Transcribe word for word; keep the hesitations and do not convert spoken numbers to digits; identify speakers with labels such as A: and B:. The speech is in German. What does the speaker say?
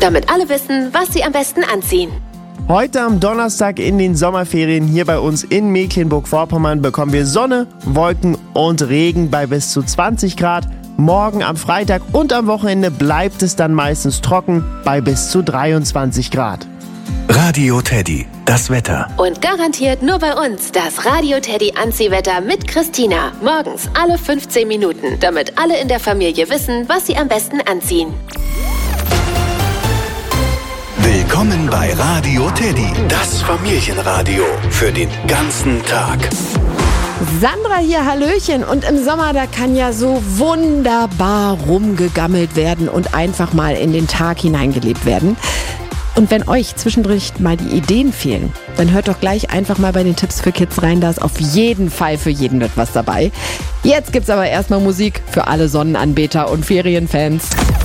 A: damit alle wissen, was sie am besten anziehen.
B: Heute am Donnerstag in den Sommerferien hier bei uns in Mecklenburg-Vorpommern bekommen wir Sonne, Wolken und Regen bei bis zu zwanzig Grad. Morgen am Freitag und am Wochenende bleibt es dann meistens trocken bei bis zu dreiundzwanzig Grad.
C: Radio Teddy, das Wetter.
A: Und garantiert nur bei uns das Radio Teddy Anziehwetter mit Christina. Morgens alle fünfzehn Minuten, damit alle in der Familie wissen, was sie am besten anziehen.
C: Willkommen bei Radio Teddy, das Familienradio für den ganzen Tag.
D: Sandra hier, Hallöchen. Und im Sommer, da kann ja so wunderbar rumgegammelt werden und einfach mal in den Tag hineingelebt werden. Und wenn euch zwischendurch mal die Ideen fehlen, dann hört doch gleich einfach mal bei den Tipps für Kids rein. Da ist auf jeden Fall für jeden etwas dabei. Jetzt gibt's aber erstmal Musik für alle Sonnenanbeter und Ferienfans.